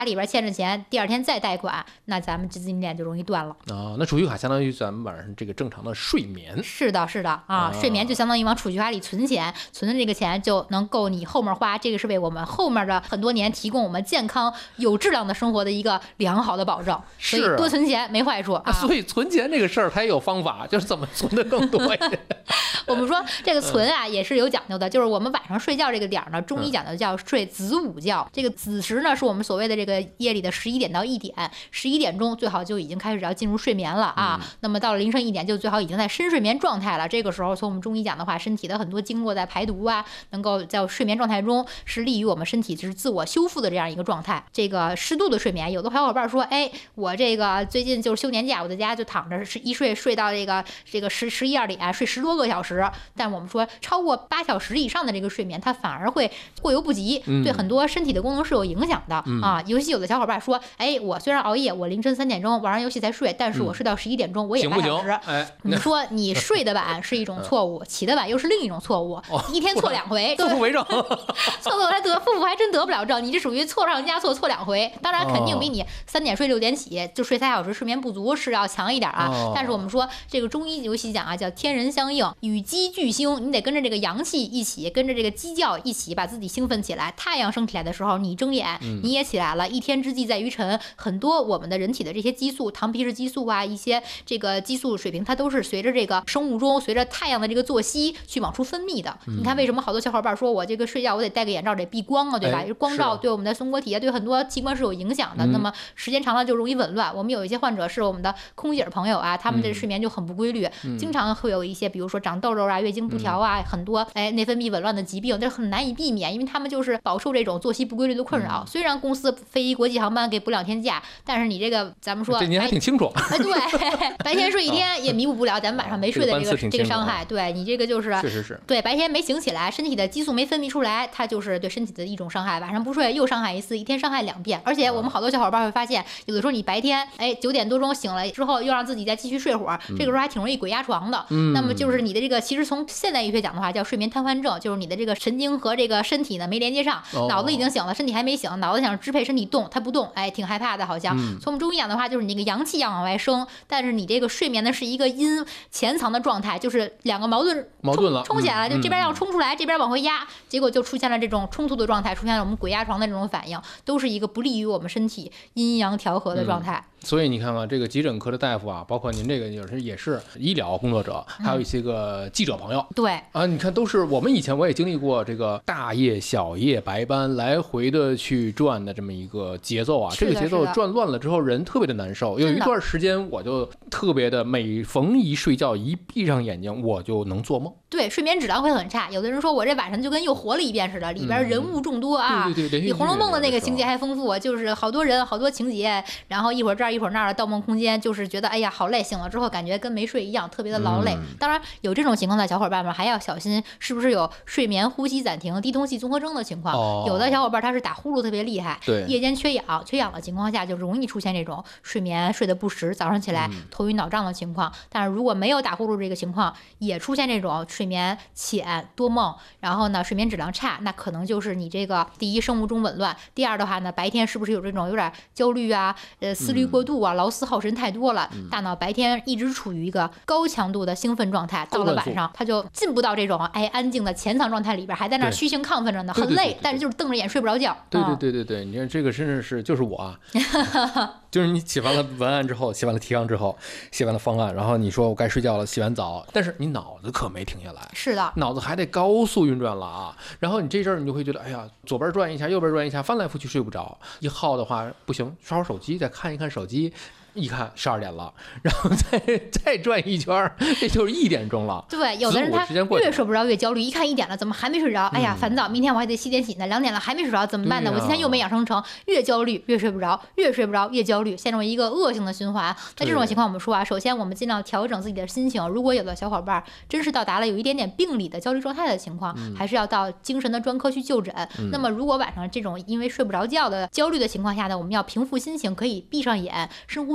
里边欠着钱，第二天再贷款，那咱们资金链就容易断了啊。那储蓄卡相当于咱们晚上这个正常的睡眠。 是的，是的啊，睡眠就相当于往储蓄卡里存钱，存的这个钱就能够你后面花，这个是为我们后面的很多年提供我们健康有质量的生活的一个良好的保证。所以多存钱没坏处啊。 所以存钱这个事儿它也有方法，就是怎么存的更多一点。 我们说这个存啊也是有讲究的，就是我们晚上睡觉这个点呢，中医讲究叫睡子午觉。这个子时呢是我们所谓的这个夜里的11点到1点，11点钟最好就已经开始要进入睡眠了啊。那么到了凌晨1点就最好已经在深睡眠状态了。这个时候从我们中医讲的话，身体的很多经络在排毒啊，能够在睡眠状态中是利于我们身体就是自我修复的这样一个状态。这个适度的睡眠，有的小伙伴说，哎，我这个最近就是休年假，我在家就躺着一睡到这个11、12点，睡10多个小时。但我们说超过8小时以上的这个睡眠，它反而会过犹不及，对很多身体的功能是有影响的啊。尤其有的小伙伴说，哎，我虽然熬夜，我凌晨3点钟玩完游戏才睡，但是我睡到11点钟，我也8小时。我们说你睡得晚是一种错误，起得晚又是另一种错误，一天错2回， 错误为正， 错还得负还真得不了正，你这属于错上加错，错2回。当然肯定比你3点睡6点起就睡3小时睡眠不足是要强一点啊。但是我们说这个中医尤其讲啊，叫天人相应，与鸡俱兴，你得跟着这个阳气一起，跟着这个鸡叫一起，把自己兴奋起来。太阳升起来的时候，你睁眼，你也起来了。一天之计在于晨，很多我们的人体的这些激素，糖皮质激素啊，一些这个激素水平，它都是随着这个生物钟，随着太阳的这个作息去往出分泌的。你看为什么好多小伙伴说我这个睡觉我得戴个眼罩得避光啊，对吧？光照对我们的松果体对很多器官是有影响的。那么时间长了就容易紊乱。我们有一些患者是我们的空姐朋友啊，他们的睡眠就很不规律，经常会有一些比如说长痘痘啊、月经不调啊，很多内分泌紊乱的疾病，这很难以避免，因为他们就是饱受这种作息不规律的困扰。虽然公司飞国际航班给补2天假，但是你这个咱们说这您还挺清楚。 对，白天睡1天也弥补不了咱们晚上没睡的这个伤害。对你这个就是确实是对白天没醒起来，身体的激素没分泌出来，它就是对身体的一种伤害。晚上不睡又伤害1次，一天伤害2遍。而且我们好多小伙伴会发现，有的时候你白天9点多钟醒了之后，又让自己再继续睡会儿，这个时候还挺容易鬼压床的。那么就是你的这个，其实从现代医学讲的话叫睡眠瘫痪症，就是你的这个神经和这个身体呢没连接上，脑子已经醒了，身体还没醒，脑子想支配身体动，它不动，挺害怕的，好像。从我们中医讲的话，就是你那个阳气要往外升，但是你这个睡眠呢是一个阴潜藏的状态，就是两个矛盾了， 冲起来了，就这边要冲出来，这边往回压，结果就出现了这种冲突的状态，出现了我们鬼压床的这种反应，都是一个不利于我们身体阴阳调和的状态。 所以你看看这个急诊科的大夫啊，包括您这个也是医疗工作者，还有一些个记者朋友， 对啊，你看都是我们以前我也经历过这个大夜小夜白班来回的去转的这么一个节奏啊，这个节奏转乱了之后人特别的难受。有一段时间我就特别的，每逢一睡觉一闭上眼睛我就能做梦。 对，睡眠质量会很差。有的人说我这晚上就跟又活了一遍似的，里边人物众多啊， 对， 比《红楼梦》的那个情节还丰富，就是好多人好多情节，然后一会儿这儿一会儿那儿的盗梦空间，就是觉得哎呀好累，醒了之后感觉跟没睡一样，特别的劳累。当然有这种情况的小伙伴们还要小心，是不是有睡眠呼吸暂停、低通气综合征的情况？有的小伙伴他是打呼噜特别厉害， 对， 夜间缺氧的情况下就容易出现这种睡眠睡得不实，早上起来头晕脑胀的情况。但是如果没有打呼噜这个情况，也出现这种睡眠浅多梦，然后呢睡眠质量差，那可能就是你这个第一生物钟紊乱，第二的话呢白天是不是有这种有点焦虑啊，思虑过度啊，劳思耗神太多了，大脑白天一直处于一个高强度的兴奋状态，到了晚上它就进不到这种安静的潜藏状态里边，还在那虚情亢奋着呢，很累，但是就是瞪着眼睡不着觉。 对，你看这个真的是就是我啊就是你写完了文案之后，写完了提纲之后，写完了方案，然后你说我该睡觉了，洗完澡，但是你脑子可没停下来， 是的， 脑子还得高速运转了啊。然后你这阵儿你就会觉得，哎呀，左边转一下，右边转一下，翻来覆去睡不着。一耗的话不行，刷会儿手机，再看一看手机。一看12点了，然后再转一圈，这就是1点钟了。 对，有的人他越睡不着越焦虑，一看1点了，怎么还没睡着？哎呀，烦躁，明天我还得7点起呢，2点了还没睡着，怎么办呢？我今天又没养生成，越焦虑越睡不着，越睡不着越焦虑，陷入一个恶性的循环。在这种情况，我们说啊，首先我们尽量调整自己的心情。如果有的小伙伴真是到达了有一点点病理的焦虑状态的情况，还是要到精神的专科去就诊。那么如果晚上这种因为睡不着觉的焦虑的情况下呢，我们要平复心情，可以闭上眼，深呼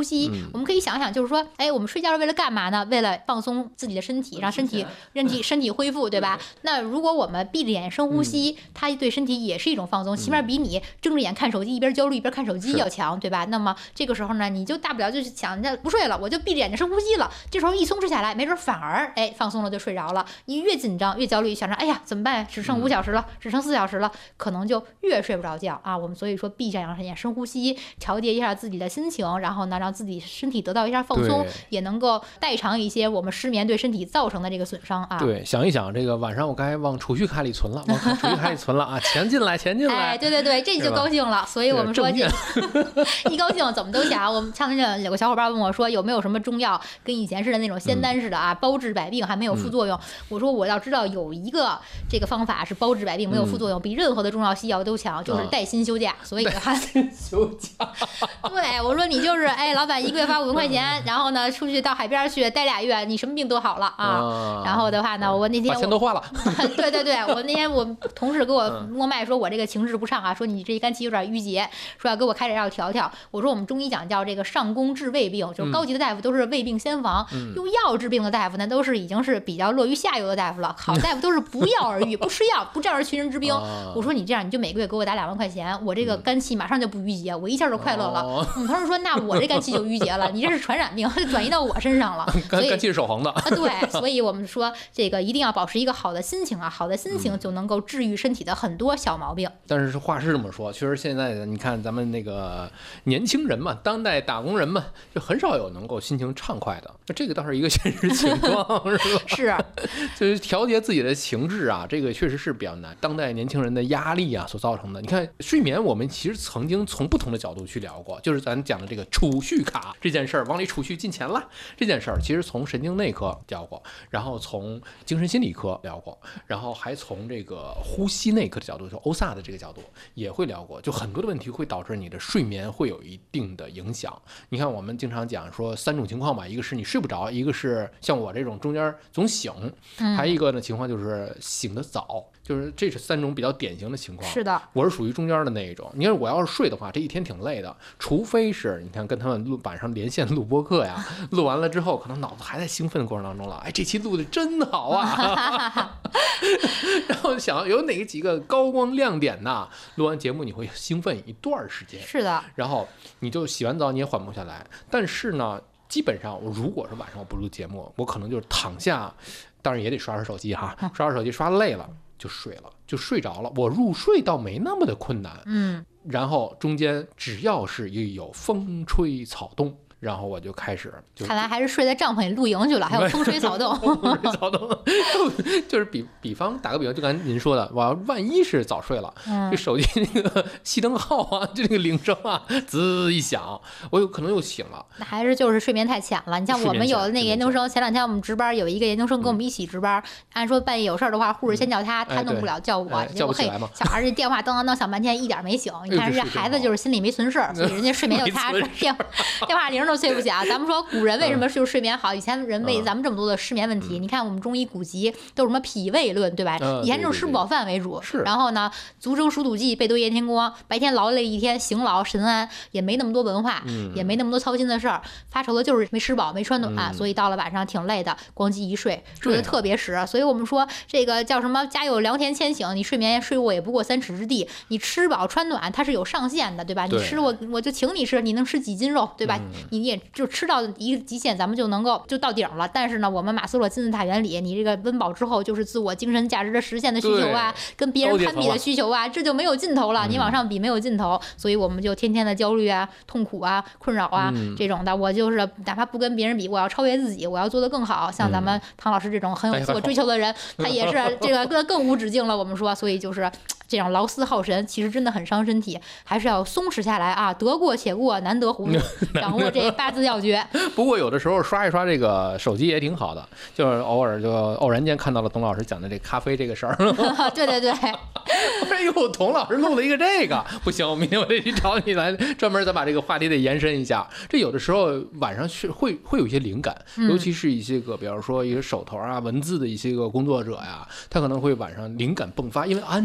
吸。我们可以想想，就是说，哎，我们睡觉是为了干嘛呢？为了放松自己的身体，让身体恢复，对吧？那如果我们闭着眼深呼吸，它对身体也是一种放松，起码比你睁着眼看手机一边焦虑一边看手机要强，对吧？那么这个时候呢，你就大不了就是想着不睡了，我就闭着眼睛深呼吸了。这时候一松弛下来，没准反而放松了就睡着了。你越紧张越焦虑，想着哎呀怎么办？只剩5小时了，只剩4小时了，可能就越睡不着觉啊。我们所以说闭上眼深呼吸，调节一下自己的心情，然后呢让自己身体得到一下放松，也能够代偿一些我们失眠对身体造成的这个损伤啊。 对，想一想这个晚上我该往储蓄卡里存了，啊，钱进来。 哎，对，这就高兴了。所以我们说一高兴怎么都想。我们前两天有个小伙伴问我说，有没有什么中药跟以前似的那种仙丹似的啊，包治百病还没有副作用？我说我要知道有一个这个方法是包治百病没有副作用，比任何的中药西药都强，就是带薪休假。所以带薪休假， 对，我说你就是老板1个月发5万块钱，然后呢出去到海边去待2月，你什么病都好了啊。然后的话呢，我那天把钱都花了。 对，我那天我同事给我摸脉说我这个情志不畅啊，说你这肝气有点郁结，说要给我开点药调调。我说我们中医讲叫这个上攻治胃病，就是高级的大夫都是胃病先防，用药治病的大夫呢都是已经是比较落于下游的大夫了。好大夫都是不药而愈，不吃药，不战而群人之兵。我说你这样，你就每个月给我打2万块钱，我这个肝气马上就不郁结，我一下就快乐了。我们同事说那我这肝气就郁结了，你这是传染病，转移到我身上了。 肝气是守恒的。 对，所以我们说这个一定要保持一个好的心情啊，好的心情就能够治愈身体的很多小毛病。 但是话是这么说，确实现在你看咱们那个年轻人嘛，当代打工人们就很少有能够心情畅快的，这个倒是一个现实情况，是吧？ 是， 就是调节自己的情志啊，这个确实是比较难。当代年轻人的压力啊所造成的，你看睡眠，我们其实曾经从不同的角度去聊过，就是咱讲的这个储蓄卡这件事儿，往里储蓄进钱了这件事儿，其实从神经内科聊过，然后从精神心理科聊过，然后还从这个呼吸内科的角度，就欧萨的这个角度也会聊过，就很多的问题会导致你的睡眠会有一定的影响。你看我们经常讲说3种情况吧，一个是你睡不着，一个是像我这种中间总醒，还有一个呢情况就是醒得早，就是这是3种比较典型的情况。 是的， 我是属于中间的那一种。你看我要是睡的话，这一天挺累的，除非是你看跟他们晚上连线录播课呀，录完了之后可能脑子还在兴奋的过程当中了，哎，这期录的真好啊然后想有哪几个高光亮点呢？录完节目你会兴奋一段时间。 是的， 然后你就洗完澡你也缓不下来。但是呢，基本上我如果是晚上我不录节目，我可能就是躺下，当然也得刷刷手机哈，刷刷手机刷累了就睡了，就睡着了。我入睡倒没那么的困难，然后中间只要是有风吹草动，然后我就开始看来还是睡在帐篷里露营去了，还有风吹草动风吹草动就是比方打个比方，就刚才您说的，我要万一是早睡了，这手机那个熄灯号啊，就那个铃声啊滋一响，我有可能又醒了。 那还是就是睡眠太浅了。你像我们有的那个研究生，前2天我们值班，有一个研究生跟我们一起值班，按说半夜有事的话，护士先叫他，他弄不了叫我， 叫不起来吗？ 小孩这电话当响半天一点没醒，你看人家孩子就是心里没存事儿，所以人家睡眠就踏实，电话铃都催不响。咱们说古人为什么就是睡眠好？以前人为咱们这么多的失眠问题，你看我们中医古籍都是什么脾胃论，对吧？以前就是吃不饱饭为主，然后呢，足蒸熟土剂，背对夜天光，白天劳累一天，醒老神安，也没那么多文化，也没那么多操心的事儿，发愁的就是没吃饱没穿暖，所以到了晚上挺累的，咣叽一睡，睡得特别实。所以我们说这个叫什么？家有良田千顷，你睡眠睡卧也不过3尺之地。你吃饱穿暖它是有上限的，对吧？你吃我就请你吃，你能吃几斤肉，对吧？你也就吃到一个极限，咱们就能够就到顶了。但是呢，我们马斯洛金字塔原理，你这个温饱之后就是自我精神价值的实现的需求啊，跟别人攀比的需求啊，这就没有尽头了。你往上比没有尽头，所以我们就天天的焦虑啊、痛苦啊、困扰啊这种的。我就是哪怕不跟别人比，我要超越自己，我要做得更好。像咱们唐老师这种很有自我追求的人，他也是这个更无止境了。我们说，所以就是这种劳思耗神，其实真的很伤身体，还是要松弛下来啊。得过且过，难得糊涂，掌握这8字要诀。 不过有的时候刷一刷这个手机也挺好的，就是偶尔就偶然间看到了董老师讲的这咖啡这个事儿。 对对对， 哎呦，董老师录了一个这个，不行，明天我得去找你来专门再把这个话题得延伸一下。这有的时候晚上会有一些灵感，尤其是一些个，比如说一些手头啊文字的一些个工作者呀，他可能会晚上灵感迸发，因为安静了。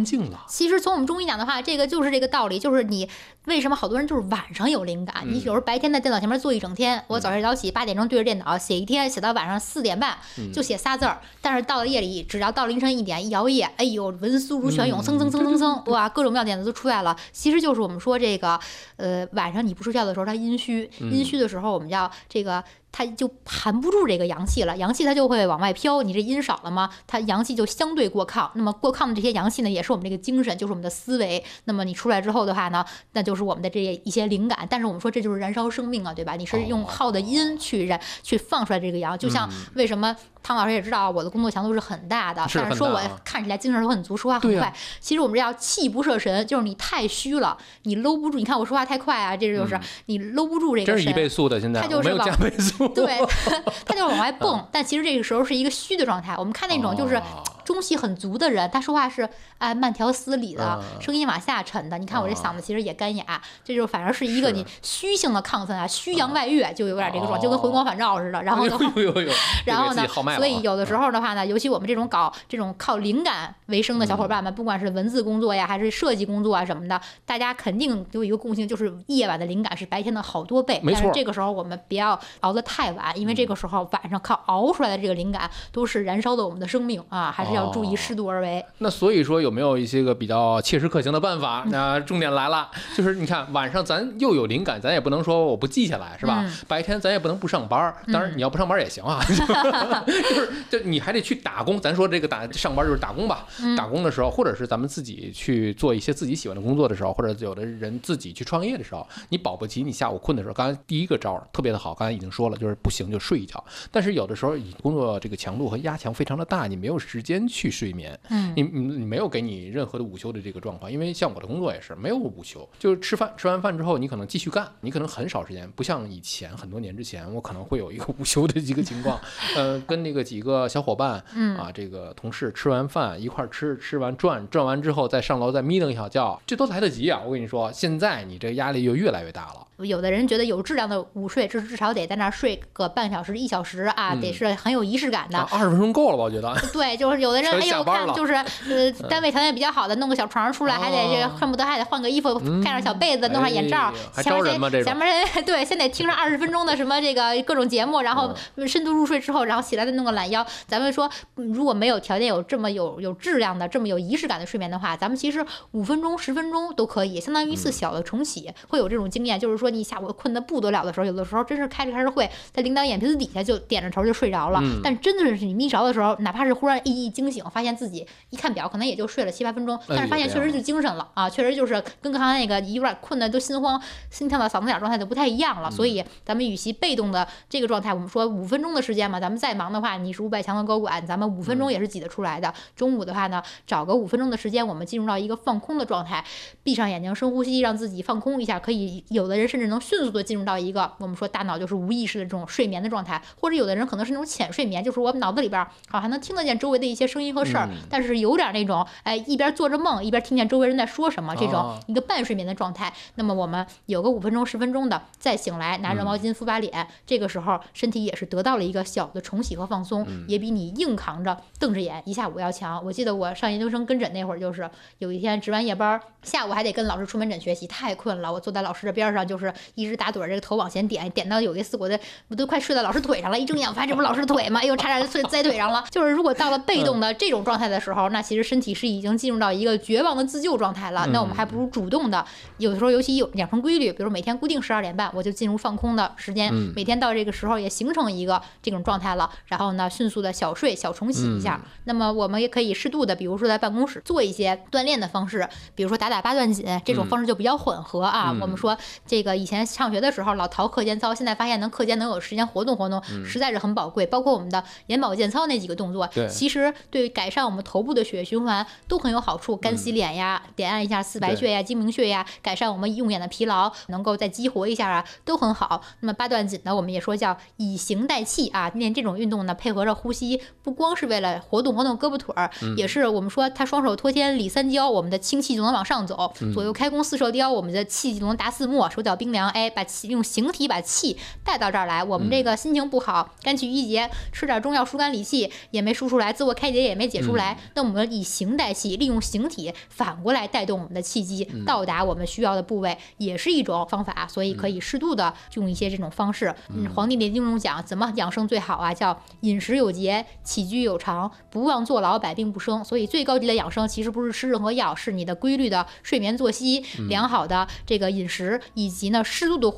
其实从我们中医讲的话，这个就是这个道理，就是你为什么好多人就是晚上有灵感？你有时候白天在电脑前面坐一整天，我早上早起8点钟对着电脑写一天，写到晚上4点半就写仨字儿，但是到了夜里，只要到凌晨1点一摇曳，哎呦，文思如泉涌，蹭蹭蹭蹭蹭，哇，各种妙点子都出来了。其实就是我们说这个，晚上你不睡觉的时候，它阴虚，阴虚的时候我们叫这个。它就含不住这个阳气了，阳气它就会往外飘，你这阴少了吗？它阳气就相对过亢，那么过亢的这些阳气呢，也是我们这个精神，就是我们的思维。那么你出来之后的话呢，那就是我们的这一些灵感。但是我们说这就是燃烧生命啊，对吧？你是用耗的阴去放出来这个阳，就像为什么汤老师也知道我的工作强度是很大的，但是说我看起来精神都很足，说话很快。其实我们这叫气不摄神，就是你太虚了，你搂不住。你看我说话太快啊，这就是你搂不住这个神。 这是1倍速的，现在它就是没有加倍速。 对，他就是往外蹦，但其实这个时候是一个虚的状态。我们看那种就是中气很足的人，他说话是慢条斯理的，声音往下沉的。你看我这嗓子其实也干哑，这就反而是一个你虚性的亢奋啊，虚阳外越，就有点这个状，就跟回光返照似的。然后呢，然后呢，所以有的时候的话呢，尤其我们这种搞这种靠灵感为生的小伙伴们，不管是文字工作呀，还是设计工作啊什么的，大家肯定有一个共性，就是夜晚的灵感是白天的好多倍。但是这个时候我们不要熬得太晚，因为这个时候晚上靠熬出来的这个灵感都是燃烧的我们的生命啊，还是要注意适度而为。 那所以说有没有一些个比较切实可行的办法？那重点来了，就是你看晚上咱又有灵感，咱也不能说我不记下来，是吧？白天咱也不能不上班，当然你要不上班也行啊，就你还得去打工。咱说这个上班就是打工吧，打工的时候，或者是咱们自己去做一些自己喜欢的工作的时候，或者有的人自己去创业的时候，你保不齐你下午困的时候，刚才第一个招特别的好，刚才已经说了，就是不行就睡一觉。但是有的时候你工作这个强度和压强非常的大，你没有时间去睡眠，你没有给你任何的午休的这个状况。因为像我的工作也是没有午休，就是吃完饭之后你可能继续干，你可能很少时间，不像以前很多年之前我可能会有一个午休的一个情况。跟那个几个小伙伴这个同事吃完饭一块吃完转完之后再上楼再眯瞪一小觉，这都来得及啊！我跟你说，现在你这压力就越来越大了。 有的人觉得有质量的午睡，至少得在那儿睡个半小时、1小时啊，得是很有仪式感的。 20分钟够了吧？我觉得。 对，就是有的人哎呦看就是单位条件比较好的，弄个小床出来，还得这恨不得还得换个衣服，盖上小被子，弄上眼罩， 还招人吗？这前面对，先得听上20分钟的什么这个各种节目，然后深度入睡之后，然后起来再弄个懒腰。咱们说如果没有条件有这么有质量的、这么有仪式感的睡眠的话，咱们其实5分钟、10分钟都可以，相当于一次小的重启。会有这种经验，就是说你下午困得不得了的时候，有的时候真是开着会，在领导眼皮子底下就点着头就睡着了。但真的是你眯着的时候，哪怕是忽然一惊醒，发现自己一看表，可能也就睡了7、8分钟，但是发现确实就精神了啊，确实就是跟刚才那个有点困的都心慌、心跳到嗓子眼状态就不太一样了。所以咱们与其被动的这个状态，我们说5分钟的时间嘛，咱们再忙的话，你是500强的高管，咱们5分钟也是挤得出来的。中午的话呢，找个5分钟的时间，我们进入到一个放空的状态，闭上眼睛深呼吸，让自己放空一下。可以有的人甚至能迅速的进入到一个我们说大脑就是无意识的这种睡眠的状态，或者有的人可能是那种浅睡眠，就是我脑子里边还能听得见周围的一些声音和事儿，但是有点那种一边做着梦一边听见周围人在说什么，这种一个半睡眠的状态。那么我们有个5分钟10分钟的再醒来，拿热毛巾敷把脸，这个时候身体也是得到了一个小的重启和放松，也比你硬扛着瞪着眼一下午要强。我记得我上研究生跟诊那会儿，就是有一天值完夜班，下午还得跟老师出门诊学习，太困了，我坐在老师的边上，就是一直打盹，这个头往前点到有一次我都快睡到老师腿上了，一睁眼发现这不是老师的腿吗？哎呦，差点就栽腿上了。就是如果到了被动的这种状态的时候，那其实身体是已经进入到一个绝望的自救状态了。那我们还不如主动的，有的时候尤其养成规律，比如每天固定12点半我就进入放空的时间，每天到这个时候也形成一个这种状态了，然后呢迅速的小睡小重启一下。那么我们也可以适度的，比如说在办公室做一些锻炼的方式，比如说打8段锦，这种方式就比较混合啊。我们说这个以前上学的时候老逃课间操，现在发现课间能有时间活动活动，实在是很宝贵。包括我们的眼保健操那几个动作，其实对改善我们头部的血液循环都很有好处。干洗脸呀，点按一下四白穴呀、睛明穴呀，改善我们用眼的疲劳，能够再激活一下啊，都很好。那么8段锦呢，我们也说叫以形代气啊，练这种运动呢，配合着呼吸，不光是为了活动胳膊腿儿，也是我们说他双手托天理3交，我们的清气就能往上走，左右开弓4射雕，我们的气就能达4末，手脚冰凉，哎，用形体把气带到这儿来。我们这个心情不好，肝气郁结，吃点中药疏肝理气也没输出来，自我开解也没解出来，那我们以形带气，利用形体反过来带动我们的气机，到达我们需要的部位，也是一种方法。所以可以适度的用一些这种方式。黄帝内经中讲怎么养生最好啊，叫饮食有节，起居有常，不忘坐牢，百病不生。所以最高级的养生其实不是吃任何药，是你的规律的睡眠作息，良好的这个饮食，以及呢适度的